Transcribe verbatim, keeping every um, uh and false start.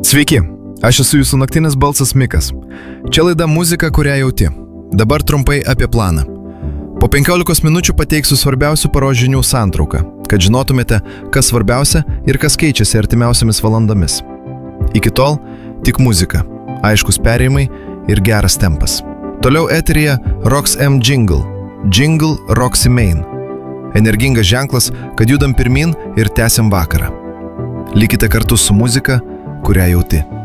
Sveiki, aš esu jūsų naktinis balsas Mikas. Čia laida muzika, kurią jauti. Dabar trumpai apie planą. Po penkiolikos minučių pateiksiu svarbiausių paros žinių santrauką, kad žinotumėte, kas svarbiausia ir kas keičiasi artimiausiamis valandomis. Iki tol tik muzika, aiškus perėjimai ir geras tempas. Toliau eteryje Rox M Jingle, Jingle Roxy Main. Energingas ženklas, kad judam pirmin ir tęsiam vakarą. Likite kartu su muzika, kurią jauti.